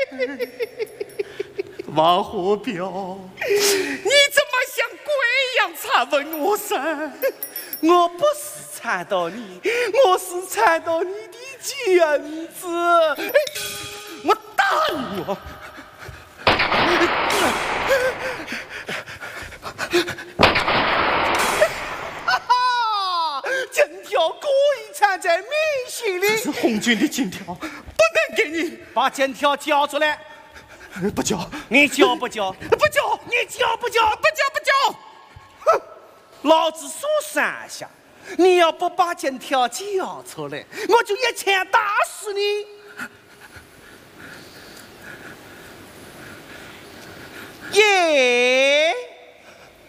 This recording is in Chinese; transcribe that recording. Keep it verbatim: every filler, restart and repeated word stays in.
王火彪，你怎么像鬼一样查问我噻？ 我不是查到你，我是查到你的卷子。 我打你哦！ 哈哈，金条故意藏在明信里。 这是红军的金条，不能给你。 把金条交出来！ 不交， 你交不交？ 不交， 你交不交？ 不交不交！ 哼，老子数三下，你要不把金条交出来，我就一拳打死你！耶！